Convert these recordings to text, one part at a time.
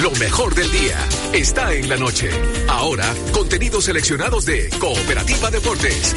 Lo mejor del día está en la noche. Ahora, contenidos seleccionados de Cooperativa Deportes.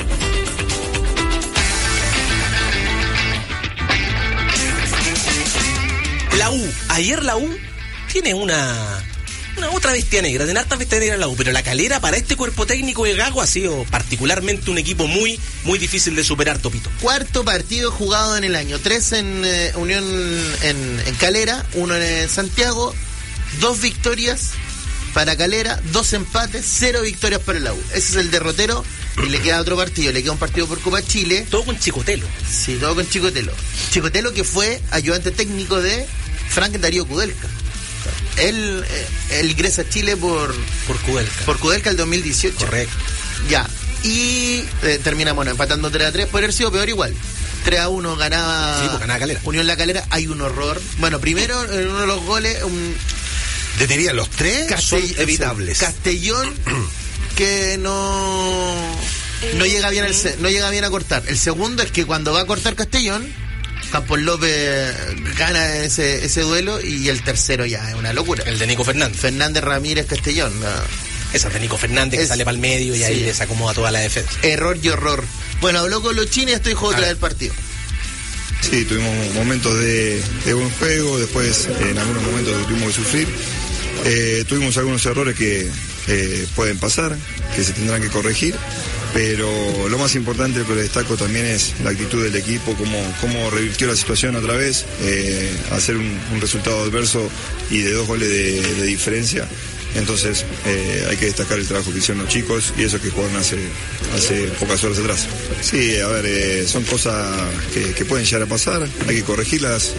La U. Ayer la U tiene una otra bestia negra, tiene hartas bestias negras la U, pero la Calera para este cuerpo técnico de Gago ha sido particularmente un equipo muy, muy difícil de superar, Topito. Cuarto partido jugado en el año, 3 en Unión en Calera, 1 en Santiago, 2 victorias para Calera, 2 empates, 0 victorias para la U. Ese es el derrotero y le queda otro partido, le queda un partido por Copa Chile. Todo con Chicotelo. Sí, todo con Chicotelo. Chicotelo que fue ayudante técnico de Frank Darío Kudelka. Él ingresa a Chile por Kudelka. Por Kudelka el 2018. Correcto. Ya. Y terminamos empatando 3-3. Podría haber sido peor igual. 3-1 ganaba, sí, pues ganaba Calera. Unión La Calera. Hay un horror. Bueno, primero en uno de los goles deberían los 3 son evitables. Castellón que no llega bien no llega bien a cortar. El segundo es que cuando va a cortar Castellón, Campos López gana ese duelo, y el tercero ya es una locura. El de Nico Fernández. Fernández Ramírez Castellón. Esa es de Nico Fernández que sale para el medio y sí, ahí les acomoda toda la defensa. Error y horror. Bueno, habló con los chinos y estoy jugando del partido. Sí, tuvimos momentos de buen juego, después en algunos momentos tuvimos que sufrir. Tuvimos algunos errores que pueden pasar, que se tendrán que corregir. Pero lo más importante que le destaco también es la actitud del equipo, cómo revirtió la situación otra vez, hacer un resultado adverso y de 2 goles de diferencia. Entonces hay que destacar el trabajo que hicieron los chicos y eso que jugaron hace pocas horas atrás. Sí, a ver, son cosas que pueden llegar a pasar, hay que corregirlas,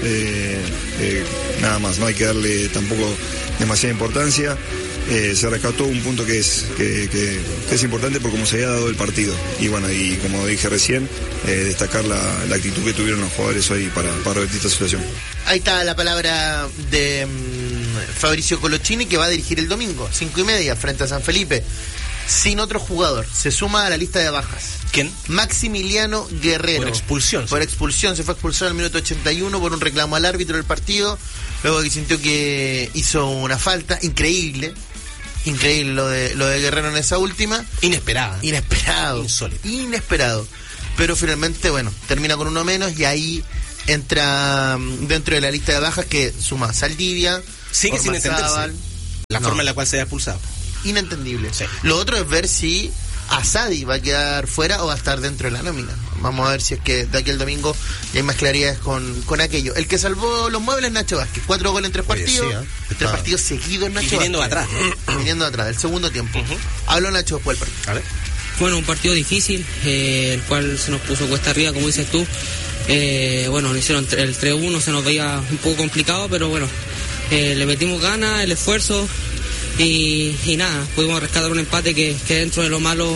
nada más, no hay que darle tampoco demasiada importancia. Se rescató un punto que es importante por cómo se había dado el partido. Y bueno, y como dije recién, destacar la actitud que tuvieron los jugadores hoy para revertir esta situación. Ahí está la palabra de Fabricio Colochini, que va a dirigir el domingo, 5:30, frente a San Felipe. Sin otro jugador, se suma a la lista de bajas. ¿Quién? Maximiliano Guerrero. Por expulsión. Por expulsión, se fue expulsado al minuto 81 por un reclamo al árbitro del partido, luego que sintió que hizo una falta increíble lo de Guerrero en esa última. Inesperado. Insólito. Inesperado. Pero finalmente, bueno, termina con uno menos y ahí entra dentro de la lista de bajas que suma Saldivia. Sigue sin entenderse la forma en la cual se ha expulsado. Inentendible. Sí. Lo otro es ver si Asadi va a quedar fuera o va a estar dentro de la nómina. Vamos a ver si es que de aquí al domingo ya hay más claridades con aquello. El que salvó los muebles, Nacho Vázquez. 4 goles en 3 partidos. Sí, 3 partidos seguidos, Nacho Vázquez. Viniendo atrás, el segundo tiempo. Habló Nacho después del partido. A ver. Bueno, un partido difícil, el cual se nos puso cuesta arriba, como dices tú. Bueno, nos hicieron el 3-1, se nos veía un poco complicado, pero bueno, le metimos ganas, el esfuerzo. Y nada, pudimos rescatar un empate que dentro de lo malo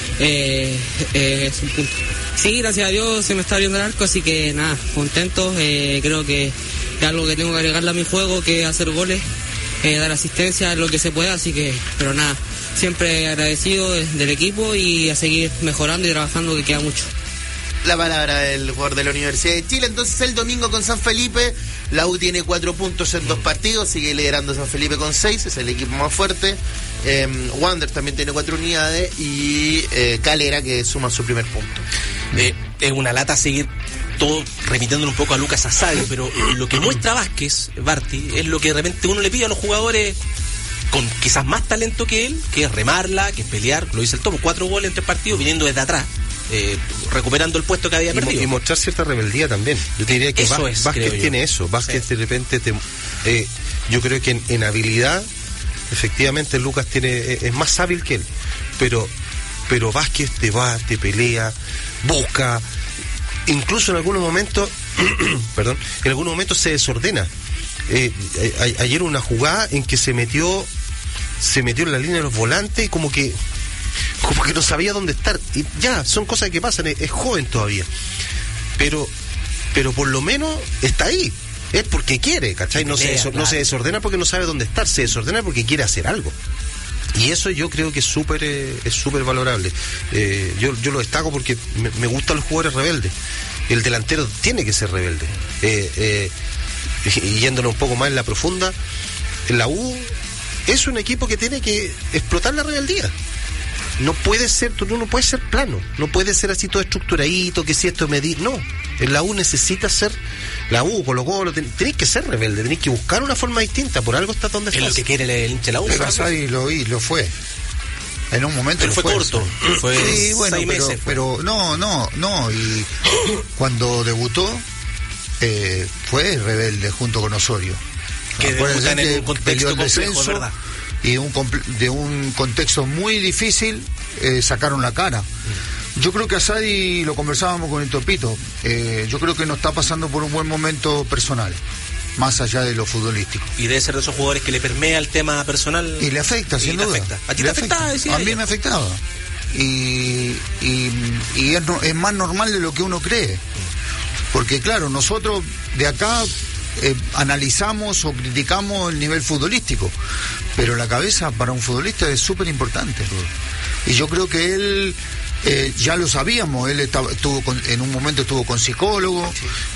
es un punto. Sí, gracias a Dios se me está abriendo el arco, así que nada, contento. Creo que es algo que tengo que agregarle a mi juego, que hacer goles, dar asistencia, lo que se pueda, así que, pero nada, siempre agradecido del equipo y a seguir mejorando y trabajando, que queda mucho. La palabra del jugador de la Universidad de Chile. Entonces el domingo con San Felipe, la U tiene 4 puntos en 2 partidos, sigue liderando San Felipe con 6, es el equipo más fuerte. Wanderers también tiene 4 unidades y Calera, que suma su primer punto. Es una lata seguir todo repitiéndole un poco a Lucas Asadi, pero lo que muestra Vázquez, Barty, es lo que de repente uno le pide a los jugadores con quizás más talento que él, que es remarla, que es pelear. Lo dice el Topo, 4 goles en 3 partidos viniendo desde atrás. Recuperando el puesto que había perdido. Y mostrar cierta rebeldía también. Yo te diría que Vázquez tiene eso. Vázquez de repente yo creo que en habilidad efectivamente Lucas es más hábil que él, pero Vázquez te pelea, busca, incluso en algunos momentos en algunos momentos se desordena. Ayer una jugada en que se metió en la línea de los volantes y como que no sabía dónde estar. Y ya, son cosas que pasan, es joven todavía. Pero por lo menos está ahí. Es porque quiere, ¿cachai? No se desordena porque no sabe dónde estar, se desordena porque quiere hacer algo. Y eso yo creo que es súper valorable. Yo lo destaco porque me gustan los jugadores rebeldes. El delantero tiene que ser rebelde. Y yéndolo un poco más en la profunda, en la U es un equipo que tiene que explotar la rebeldía. No puede ser, tú no puedes ser plano, no puede ser así todo estructuradito, que si esto medir, no. En la U necesita ser, la U, Colo-Colo, tenéis que ser rebelde, tenéis que buscar una forma distinta, por algo está donde está. Es lo que quiere el hincha de la U. Pero Asadi lo fue. En un momento pero fue corto, fue sí, bueno, 6 meses. Pero no, y cuando debutó, fue rebelde junto con Osorio. Que debutan en un contexto complejo, descenso, ¿verdad? Y de un contexto muy difícil sacaron la cara. Yo creo que Asadi, lo conversábamos con el Topito, yo creo que no está pasando por un buen momento personal, más allá de lo futbolístico. Y debe ser de esos jugadores que le permea el tema personal. Y le afecta, sin duda. ¿A ti te afectaba? A mí me afectaba. Y es más normal de lo que uno cree. Porque claro, nosotros de acá analizamos o criticamos el nivel futbolístico, pero la cabeza para un futbolista es súper importante. Y yo creo que él, ya lo sabíamos, él en un momento estuvo con psicólogo,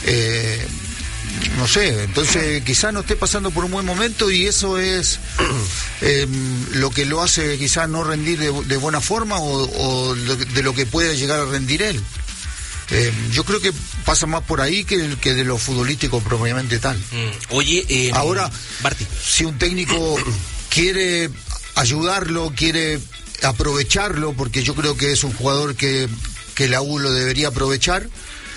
no sé, entonces quizás no esté pasando por un buen momento y eso es lo que lo hace quizás no rendir de buena forma o de lo que puede llegar a rendir él. Yo creo que pasa más por ahí que de lo futbolístico propiamente tal. Oye, ahora, Barty, si un técnico quiere ayudarlo, quiere aprovecharlo, porque yo creo que es un jugador que la U lo debería aprovechar,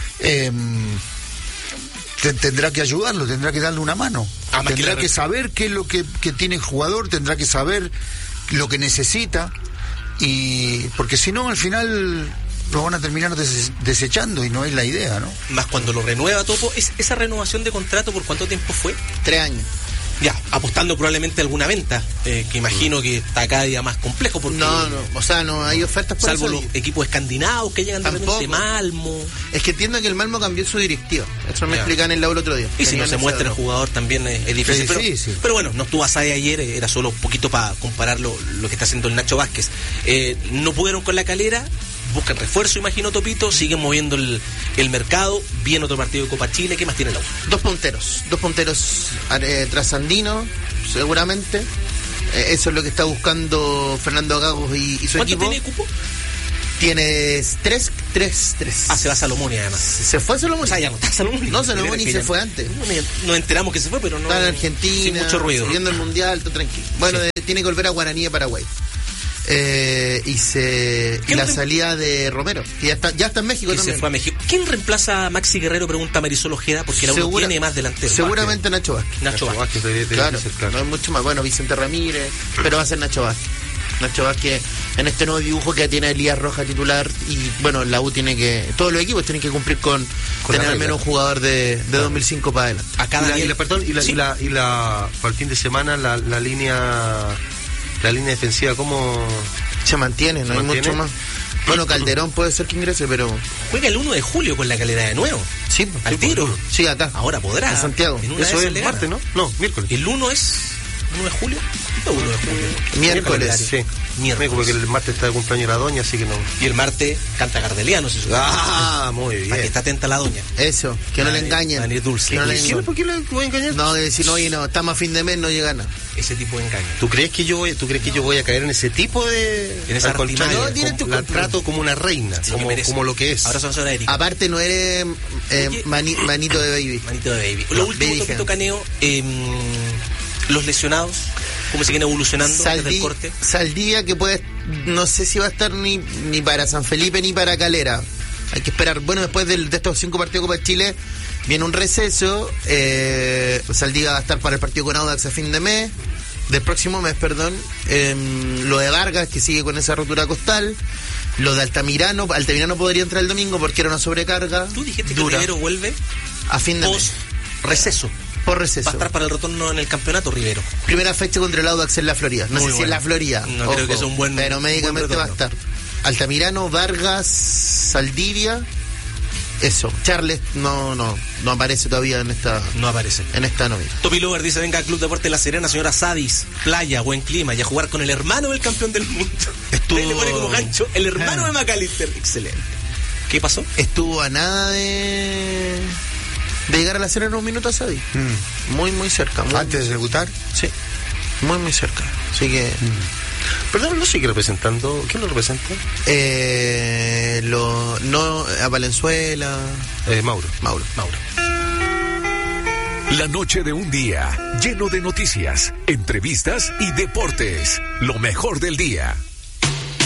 tendrá que ayudarlo, tendrá que darle una mano, tendrá que saber qué es lo que tiene el jugador, tendrá que saber lo que necesita, y porque si no al final lo van a terminar desechando y no es la idea, ¿no? Más cuando lo renueva Topo, esa renovación de contrato, ¿por cuánto tiempo fue? 3 años. Ya, apostando probablemente a alguna venta, que imagino que está cada día más complejo porque no hay ofertas por salvo eso. Los equipos escandinavos que llegan de repente, Malmo. Es que entiendo que el Malmo cambió su directiva, eso me explican en la U el otro día. Y si no se muestra el jugador también es difícil, pero bueno, no estuvo Asadi ayer, era solo un poquito para comparar lo que está haciendo el Nacho Vázquez. No pudieron con la Calera, buscan refuerzo, imagino, Topito, siguen moviendo el mercado, viene otro partido de Copa Chile. ¿Qué más tiene la U? Dos punteros trasandino, seguramente. Eso es lo que está buscando Fernando Gagos y su equipo. ¿Cuánto tiene cupo? Tienes 3. Se va Salomoni además. ¿Se fue Salomoni? O sea, ya no está Salomoni. No, Salomoni se fue antes. Nos enteramos que se fue, pero no. Está en Argentina, sin mucho ruido. Siguiendo el Mundial, todo tranquilo. Bueno, tiene que volver a Guaraní de Paraguay. Y la salida de Romero, que ya está en México también. Se fue a México. ¿Quién reemplaza a Maxi Guerrero? Pregunta Marisol Ojeda, porque la U tiene más delantero. Seguramente Nacho Vázquez. Nacho Vázquez. Claro, no hay mucho más. Bueno, Vicente Ramírez, pero va a ser Nacho Vázquez. Nacho Vázquez en este nuevo dibujo que tiene Elías Roja titular, y bueno, la U tiene que, todos los equipos tienen que cumplir con tener al menos un jugador de 2005 para adelante. A cada y la para el fin de semana la línea defensiva, ¿cómo se mantiene? No hay mucho más. Bueno, Calderón puede ser que ingrese, pero juega el 1 de julio con la Calera de nuevo. Sí, al tiro. Sí, acá. Ahora podrá. En Santiago. Eso es martes, ¿no? No, miércoles. El 1 es 1 de julio. No, 1 de julio. Miércoles. Sí. Miércoles, porque el martes está de cumpleaños la doña, así que no. Y el martes canta Gardeliano, se supone. Muy bien. Para que está atenta la doña. Eso, que no le engañen. Dulce. ¿Por qué le voy a engañar? No, decir, oye, no, estamos a fin de mes, no llega nada. Ese tipo de engaño. ¿Tú crees que yo voy a caer en ese tipo de... En esa contrario, la trato como una reina, sí, como lo que es. Ahora son zona Erika. Aparte no eres manito de baby. Manito de baby. Lo último, Topito Caneo, los lesionados, cómo siguen evolucionando desde el corte. Saldía que puede, no sé si va a estar ni para San Felipe ni para Calera. Hay que esperar. Bueno, después de estos 5 partidos Copa de Chile viene un receso. Saldía va a estar para el partido con Audax a fin de mes, del próximo mes, perdón. Lo de Vargas, que sigue con esa rotura costal. Lo de Altamirano podría entrar el domingo porque era una sobrecarga. Tú dijiste que Rivero vuelve a fin de mes. Receso. Por receso. Va a estar para el retorno en el campeonato, Rivero. Primera fecha contra el Audax en la Florida. No sé si en la Florida. No creo que sea un buen. Pero médicamente va a estar. Altamirano, Vargas, Saldivia. Eso. Charles no aparece todavía en esta. No aparece. En esta nómina. Topi Lover dice: venga al Club Deporte La Serena, señora Sadis, playa, buen clima, y a jugar con el hermano del campeón del mundo. Le pone como gancho el hermano de McAllister. Excelente. ¿Qué pasó? Estuvo a nada de llegar a La Serena en un minuto a Sadis. Muy, muy cerca. ¿Antes de debutar? Sí. Muy, muy cerca. Así que... Perdón, ¿lo sigue representando? ¿Quién lo representa? A Valenzuela. Mauro. La noche de un día lleno de noticias, entrevistas y deportes. Lo mejor del día.